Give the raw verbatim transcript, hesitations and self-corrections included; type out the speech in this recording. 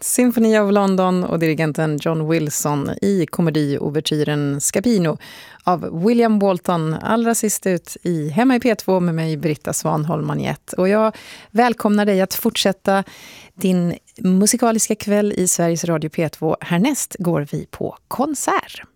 Symphony of London och dirigenten John Wilson i komediouvertyren Scapino av William Walton. Allra sist ut i Hemma i P två med mig, Britta Svanholm Manjett. Och jag välkomnar dig att fortsätta din musikaliska kväll i Sveriges Radio P två. Härnäst går vi på konsert.